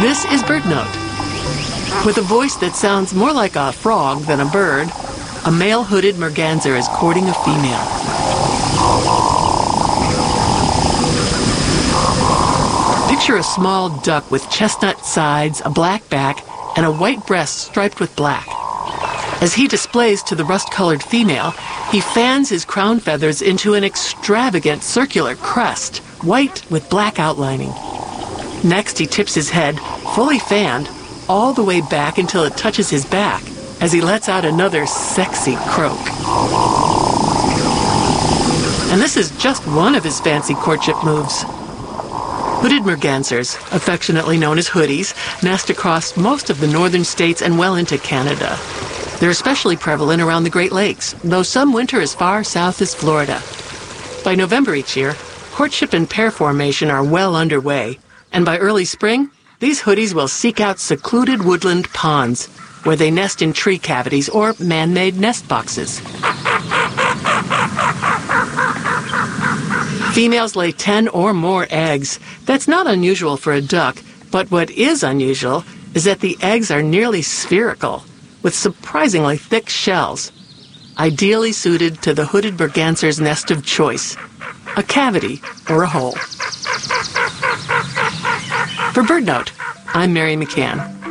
This is BirdNote. With a voice that sounds more like a frog than a bird, a male hooded merganser is courting a female. Picture a small duck with chestnut sides, a black back, and a white breast striped with black. As he displays to the rust-colored female, he fans his crown feathers into an extravagant circular crest, white with black outlining. Next, he tips his head, fully fanned, all the way back until it touches his back, as he lets out another sexy croak. And this is just one of his fancy courtship moves. Hooded mergansers, affectionately known as hoodies, nest across most of the northern states and well into Canada. They're especially prevalent around the Great Lakes, though some winter as far south as Florida. By November each year, courtship and pair formation are well underway, and by early spring, these hoodies will seek out secluded woodland ponds, where they nest in tree cavities or man-made nest boxes. Females lay 10 or more eggs. That's not unusual for a duck, but what is unusual is that the eggs are nearly spherical, with surprisingly thick shells, ideally suited to the hooded merganser's nest of choice, a cavity or a hole. For BirdNote, I'm Mary McCann.